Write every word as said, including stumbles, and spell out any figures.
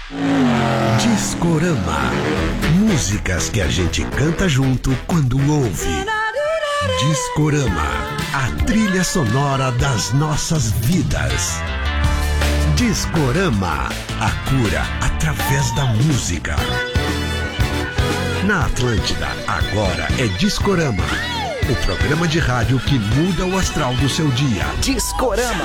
Discorama. Músicas que a gente canta junto quando ouve. Discorama, a trilha sonora das nossas vidas. Discorama, a cura através da música. Na Atlântida, agora é Discorama, o programa de rádio que muda o astral do seu dia. Discorama.